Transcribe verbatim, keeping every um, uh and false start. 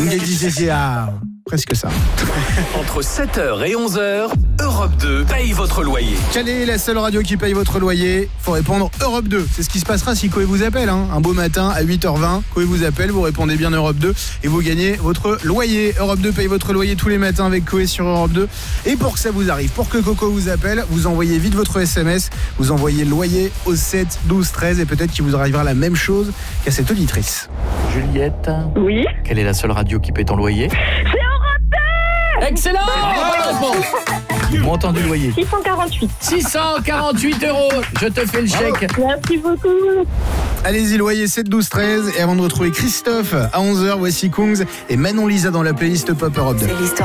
c'est ah, presque ça. Entre sept heures et onze heures, Europe deux paye votre loyer. Quelle est la seule radio qui paye votre loyer? Faut répondre Europe deux. C'est ce qui se passera si Koé vous appelle. Hein. Un beau matin à huit heures vingt, Koé vous appelle, vous répondez bien Europe deux et vous gagnez votre loyer. Europe deux paye votre loyer tous les matins avec Koé sur Europe deux. Et pour que ça vous arrive, pour que Coco vous appelle, vous envoyez vite votre S M S, vous envoyez loyer au sept douze treize et peut-être qu'il vous arrivera la même chose qu'à cette auditrice. Juliette, Oui. quelle est la seule radio qui paie ton loyer? C'est Europe deux. Excellent. Bonne réponse. Montant du loyer six cent quarante-huit. six cent quarante-huit euros. Je te fais le chèque. Merci beaucoup. Allez-y, loyer sept douze treize. Et avant de retrouver Christophe à onze heures, voici Kungs et Manon Lisa dans la playlist Pop Europe deux.